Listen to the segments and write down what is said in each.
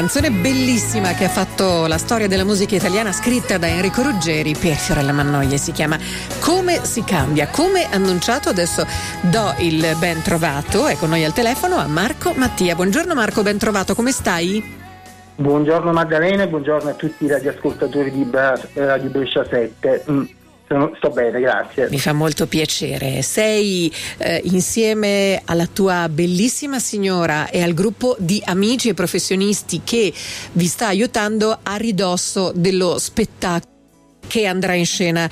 Canzone bellissima che ha fatto la storia della musica italiana, scritta da Enrico Ruggeri per Fiorella Mannoia, si chiama Come si cambia. Come annunciato, adesso do il ben trovato, è con noi al telefono, a Marco Mattia. Buongiorno Marco, ben trovato, come stai? Buongiorno Maddalena e buongiorno a tutti i radioascoltatori di Radio Brescia 7. Sto bene, grazie. Mi fa molto piacere. Sei insieme alla tua bellissima signora e al gruppo di amici e professionisti che vi sta aiutando a ridosso dello spettacolo che andrà in scena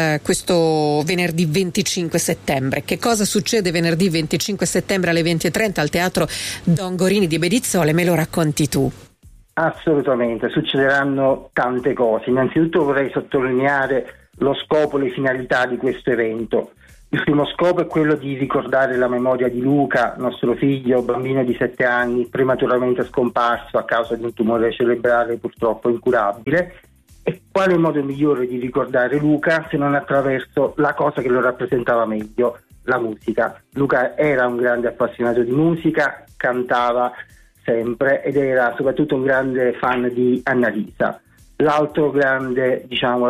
questo venerdì 25 settembre. Che cosa succede venerdì 25 settembre alle 20:30 al Teatro Don Gorini di Bedizzole? Me lo racconti tu? Assolutamente, succederanno tante cose. Innanzitutto vorrei sottolineare lo scopo e le finalità di questo evento. Il primo scopo è quello di ricordare la memoria di Luca, nostro figlio, bambino di 7 anni, prematuramente scomparso a causa di un tumore cerebrale purtroppo incurabile. E quale modo migliore di ricordare Luca se non attraverso la cosa che lo rappresentava meglio, la musica. Luca era un grande appassionato di musica, cantava sempre ed era soprattutto un grande fan di Annalisa. L'altro grande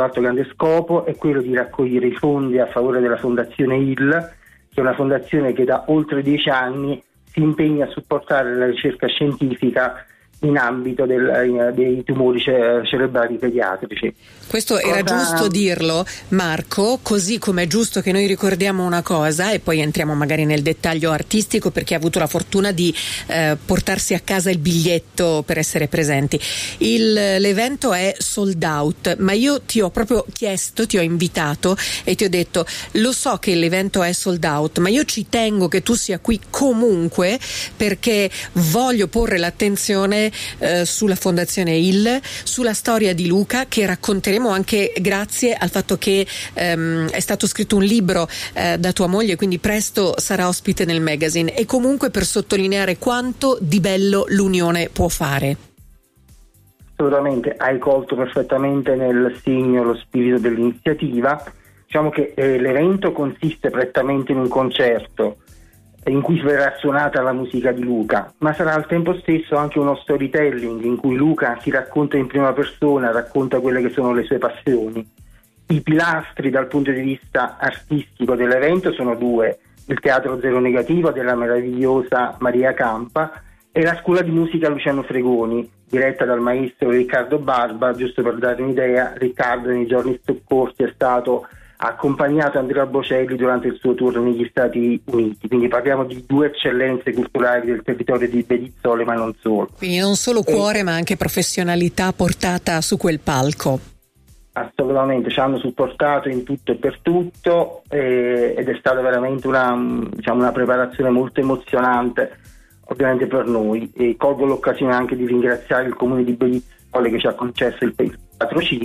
scopo è quello di raccogliere i fondi a favore della Fondazione IL, che è una fondazione che da oltre 10 anni si impegna a supportare la ricerca scientifica in ambito dei tumori cerebrali pediatrici. Questo era giusto dirlo, Marco, così come è giusto che noi ricordiamo una cosa e poi entriamo magari nel dettaglio artistico, perché ha avuto la fortuna di portarsi a casa il biglietto per essere presenti. L'evento è sold out, ma io ti ho proprio chiesto, ti ho invitato e ti ho detto: lo so che l'evento è sold out, ma io ci tengo che tu sia qui comunque, perché voglio porre l'attenzione sulla Fondazione IL, sulla storia di Luca, che racconteremo anche grazie al fatto che è stato scritto un libro da tua moglie, quindi presto sarà ospite nel magazine, e comunque per sottolineare quanto di bello l'unione può fare. Assolutamente, hai colto perfettamente nel segno lo spirito dell'iniziativa. Diciamo che l'evento consiste prettamente in un concerto in cui verrà suonata la musica di Luca, ma sarà al tempo stesso anche uno storytelling in cui Luca si racconta in prima persona, racconta quelle che sono le sue passioni. I pilastri dal punto di vista artistico dell'evento sono due: il Teatro Zero Negativo della meravigliosa Maria Campa e la Scuola di Musica Luciano Fregoni, diretta dal maestro Riccardo Barba. Giusto per dare un'idea, Riccardo nei giorni scorsi è stato accompagnato Andrea Bocelli durante il suo tour negli Stati Uniti, quindi parliamo di due eccellenze culturali del territorio di Bedizzole, ma non solo. Quindi non solo cuore ma anche professionalità portata su quel palco. Assolutamente, ci hanno supportato in tutto e per tutto ed è stata veramente una preparazione molto emozionante ovviamente per noi, e colgo l'occasione anche di ringraziare il comune di Bedizzole che ci ha concesso il patrocinio.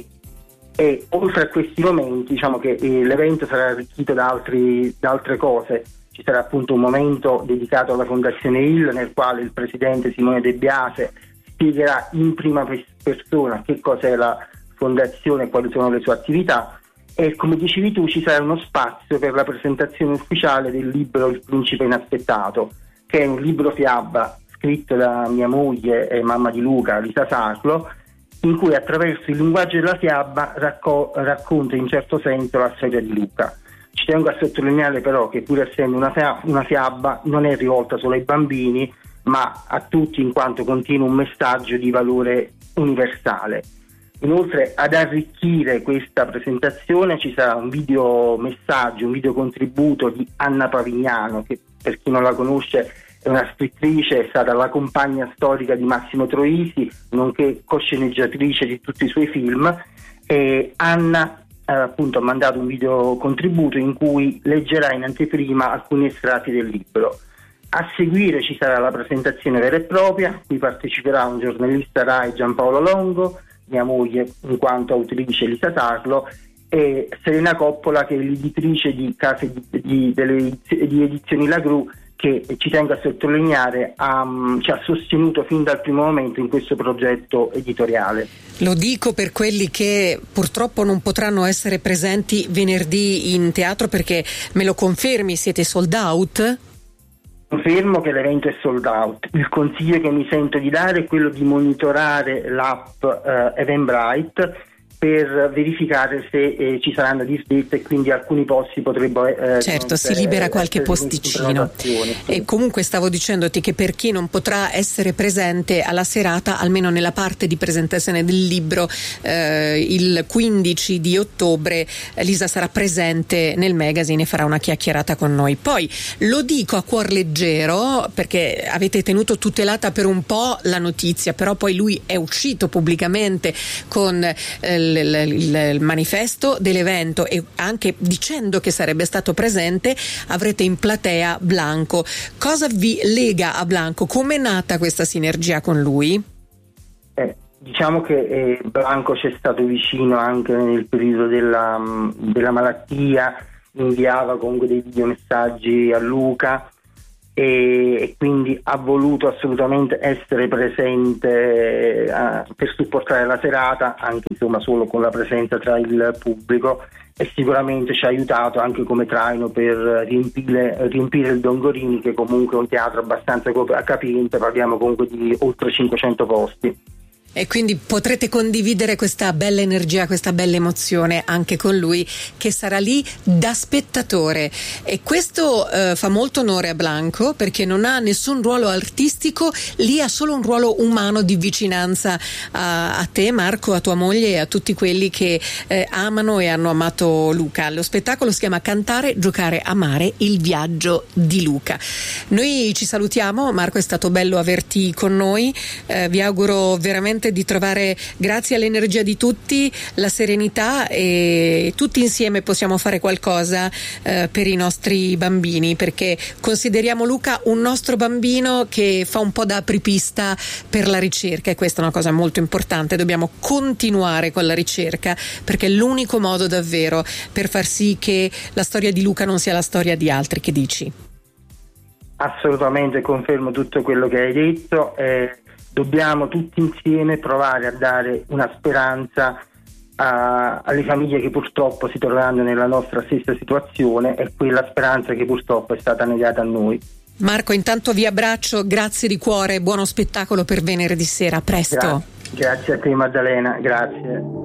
E oltre a questi momenti, diciamo che l'evento sarà arricchito da altre cose. Ci sarà appunto un momento dedicato alla Fondazione IL, nel quale il presidente Simone De Biase spiegherà in prima persona che cos'è la fondazione e quali sono le sue attività, e come dicevi tu ci sarà uno spazio per la presentazione ufficiale del libro Il Principe Inaspettato, che è un libro fiaba scritto da mia moglie e mamma di Luca, Lisa Saclo, in cui attraverso il linguaggio della fiaba racconta in certo senso la storia di Luca. Ci tengo a sottolineare però che, pur essendo una fiaba, non è rivolta solo ai bambini ma a tutti, in quanto contiene un messaggio di valore universale. Inoltre, ad arricchire questa presentazione ci sarà un video messaggio, un video contributo di Anna Pavignano, che per chi non la conosce è una scrittrice, è stata la compagna storica di Massimo Troisi, nonché cosceneggiatrice di tutti i suoi film, e Anna appunto ha mandato un video contributo in cui leggerà in anteprima alcuni estratti del libro. A seguire ci sarà la presentazione vera e propria, cui parteciperà un giornalista Rai, Giampaolo Longo, mia moglie in quanto autrice Lisa Sarlo, e Serena Coppola, che è l'editrice di case di Edizioni La Gru, che ci tengo a sottolineare ci ha sostenuto fin dal primo momento in questo progetto editoriale. Lo dico per quelli che purtroppo non potranno essere presenti venerdì in teatro, perché me lo confermi, siete sold out? Confermo che l'evento è sold out. Il consiglio che mi sento di dare è quello di monitorare l'app Eventbrite per verificare se ci saranno disdette e quindi alcuni posti potrebbero certo, si libera qualche posticino. Sì. E comunque stavo dicendoti che per chi non potrà essere presente alla serata, almeno nella parte di presentazione del libro, il 15 di ottobre Lisa sarà presente nel magazine e farà una chiacchierata con noi. Poi lo dico a cuor leggero perché avete tenuto tutelata per un po' la notizia, però poi lui è uscito pubblicamente con il manifesto dell'evento e anche dicendo che sarebbe stato presente. Avrete in platea Blanco. Cosa vi lega a Blanco? Come è nata questa sinergia con lui? Diciamo che Blanco ci è stato vicino anche nel periodo della malattia, inviava comunque dei videomessaggi a Luca e quindi ha voluto assolutamente essere presente per supportare la serata, anche insomma solo con la presenza tra il pubblico, e sicuramente ci ha aiutato anche come traino per riempire il Dongorini, che comunque è un teatro abbastanza capiente, parliamo comunque di oltre 500 posti. E quindi potrete condividere questa bella energia, questa bella emozione anche con lui, che sarà lì da spettatore. E questo fa molto onore a Blanco, perché non ha nessun ruolo artistico, lì ha solo un ruolo umano di vicinanza a te, Marco, a tua moglie e a tutti quelli che amano e hanno amato Luca. Lo spettacolo si chiama Cantare, giocare, amare, il viaggio di Luca. Noi ci salutiamo, Marco, è stato bello averti con noi, vi auguro veramente di trovare, grazie all'energia di tutti, la serenità, e tutti insieme possiamo fare qualcosa per i nostri bambini, perché consideriamo Luca un nostro bambino che fa un po' da apripista per la ricerca, e questa è una cosa molto importante. Dobbiamo continuare con la ricerca, perché è l'unico modo davvero per far sì che la storia di Luca non sia la storia di altri. Che dici? Assolutamente, confermo tutto quello che hai detto. Dobbiamo tutti insieme provare a dare una speranza alle famiglie che purtroppo si troveranno nella nostra stessa situazione, e quella speranza che purtroppo è stata negata a noi. Marco, intanto vi abbraccio, grazie di cuore, buono spettacolo per venerdì sera, a presto. Grazie a te Maddalena, grazie.